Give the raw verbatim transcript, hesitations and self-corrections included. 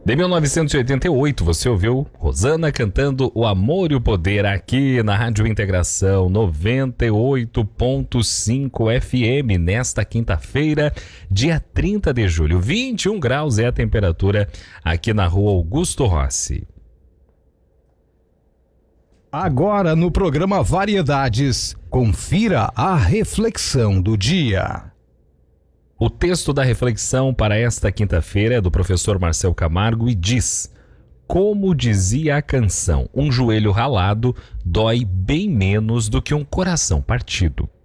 De mil novecentos e oitenta e oito, você ouviu Rosana cantando O Amor e o Poder aqui na Rádio Integração noventa e oito ponto cinco F M, nesta quinta-feira, dia trinta de julho. vinte e um graus é a temperatura aqui na rua Augusto Rossi. Agora no programa Variedades, confira a reflexão do dia. O texto da reflexão para esta quinta-feira é do professor Marcel Camargo e diz: como dizia a canção, um joelho ralado dói bem menos do que um coração partido.